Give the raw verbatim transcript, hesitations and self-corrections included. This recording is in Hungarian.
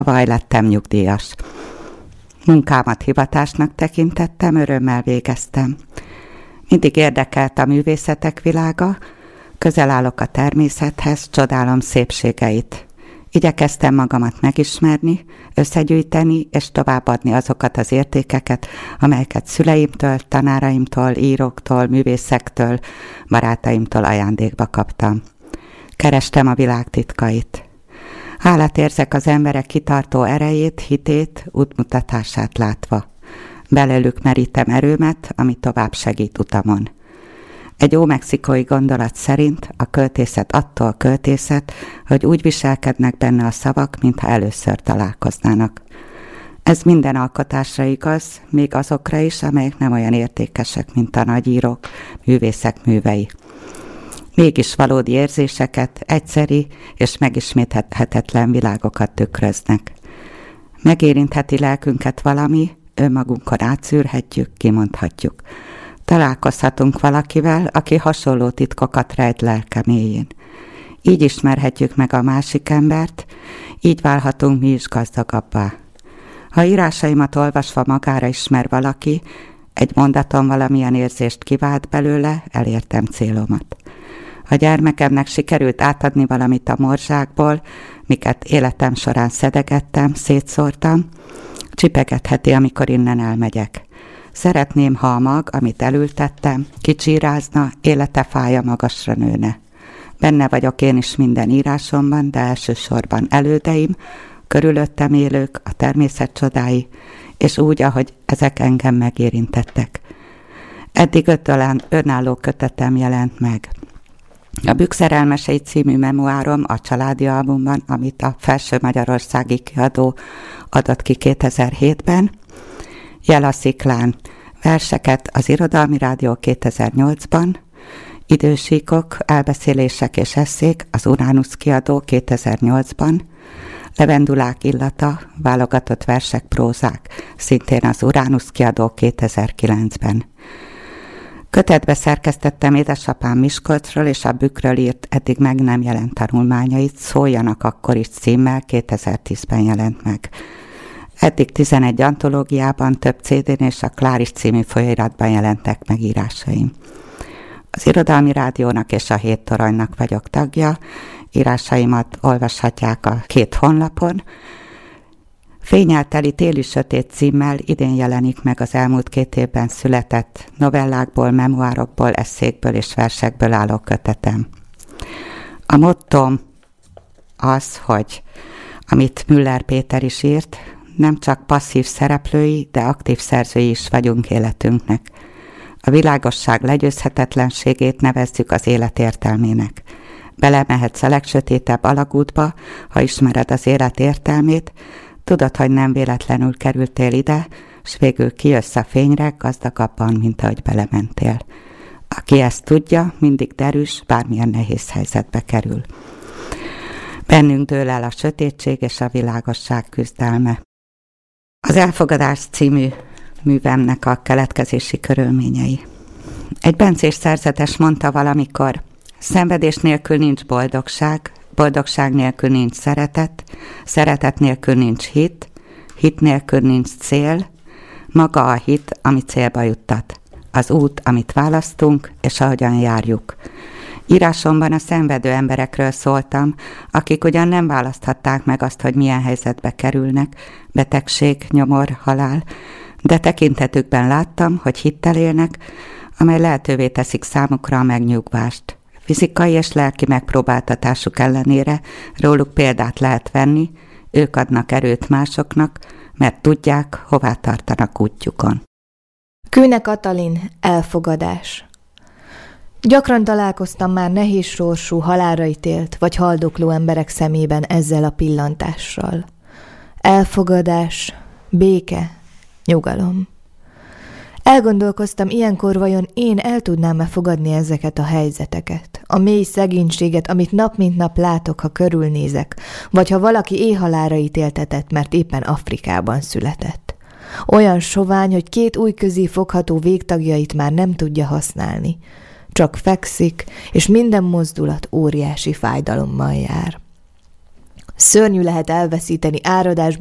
Vaj lettem nyugdíjas. Munkámat hivatásnak tekintettem, örömmel végeztem. Mindig érdekelt a művészetek világa, közel állok a természethez, csodálom szépségeit. Igyekeztem magamat megismerni, összegyűjteni és továbbadni azokat az értékeket, amelyeket szüleimtől, tanáraimtól, íróktól, művészektől, barátaimtól ajándékba kaptam. Kerestem a világ titkait. Hálát érzek az emberek kitartó erejét, hitét, útmutatását látva. Belőlük merítem erőmet, ami tovább segít utamon. Egy ómexikói gondolat szerint a költészet attól költészet, hogy úgy viselkednek benne a szavak, mintha először találkoznának. Ez minden alkotásra igaz, még azokra is, amelyek nem olyan értékesek, mint a nagyírók, művészek művei. Mégis valódi érzéseket, egyszeri és megismételhetetlen világokat tükröznek. Megérintheti lelkünket valami, önmagunkon átszűrhetjük, kimondhatjuk. Találkozhatunk valakivel, aki hasonló titkokat rejt lelke mélyén. Így ismerhetjük meg a másik embert, így válhatunk mi is gazdagabbá. Ha írásaimat olvasva magára ismer valaki, egy mondaton valamilyen érzést kivált belőle, elértem célomat. Ha gyermekemnek sikerült átadni valamit a morzsákból, miket életem során szedegettem, szétszórtam, csipegetheti, amikor innen elmegyek. Szeretném, ha a mag, amit elültettem, kicsírázna, élete fája magasra nőne. Benne vagyok én is minden írásomban, de elsősorban elődeim, körülöttem élők, a természet csodái, és úgy, ahogy ezek engem megérintettek. Eddig öt önálló kötetem jelent meg. A Bükkszerelmesei című memoárom a családi albumban, amit a Felső Magyarországi Kiadó adott ki kétezer-hétben, Jel a sziklán, verseket az Irodalmi Rádió kétezer-nyolcban, Idősíkok, elbeszélések és esszék az Uránusz Kiadó kétezer-nyolcban, Levendulák illata, válogatott versek, prózák, szintén az Uránusz Kiadó kétezer-kilencben. Kötetbe szerkesztettem édesapám Miskolcról és a Bükkről írt eddig meg nem jelent tanulmányait, Szóljanak akkor is címmel kétezer-tízben jelent meg. Eddig tizenegy antológiában, több cé dén és a Kláris című folyóiratban jelentek meg írásaim. Az Irodalmi Rádiónak és a Hét Toronynak vagyok tagja, írásaimat olvashatják a két honlapon. Fényel teli téli sötét címmel idén jelenik meg az elmúlt két évben született novellákból, memoárokból, esszékből és versekből álló kötetem. A mottom az, hogy amit Müller Péter is írt, nem csak passzív szereplői, de aktív szerzői is vagyunk életünknek. A világosság legyőzhetetlenségét nevezzük az élet értelmének. Belemehetsz a legsötétebb alagútba, ha ismered az élet értelmét, tudod, hogy nem véletlenül kerültél ide, s végül kijössz a fényre gazdagabban, mint ahogy belementél. Aki ezt tudja, mindig derűs, bármilyen nehéz helyzetbe kerül. Bennünk dől el a sötétség és a világosság küzdelme. Az Elfogadás című művemnek a keletkezési körülményei. Egy bencés szerzetes mondta valamikor, szenvedés nélkül nincs boldogság, boldogság nélkül nincs szeretet, szeretet nélkül nincs hit, hit nélkül nincs cél, maga a hit, ami célba juttat, az út, amit választunk, és ahogyan járjuk. Írásomban a szenvedő emberekről szóltam, akik ugyan nem választhatták meg azt, hogy milyen helyzetbe kerülnek, betegség, nyomor, halál, de tekintetükben láttam, hogy hittel élnek, amely lehetővé teszik számukra a megnyugvást. Fizikai és lelki megpróbáltatásuk ellenére róluk példát lehet venni, ők adnak erőt másoknak, mert tudják, hová tartanak útjukon. Kőne Katalin, Elfogadás. Gyakran találkoztam már nehéz sorsú, halálra ítélt vagy haldokló emberek szemében ezzel a pillantással. Elfogadás, béke, nyugalom. Elgondolkoztam, ilyenkor vajon én el tudnám-e fogadni ezeket a helyzeteket, a mély szegénységet, amit nap mint nap látok, ha körülnézek, vagy ha valaki éhhalálra ítéltetett, mert éppen Afrikában született. Olyan sovány, hogy két ujjközi fogható végtagjait már nem tudja használni. Csak fekszik, és minden mozdulat óriási fájdalommal jár. Szörnyű lehet elveszíteni áradásban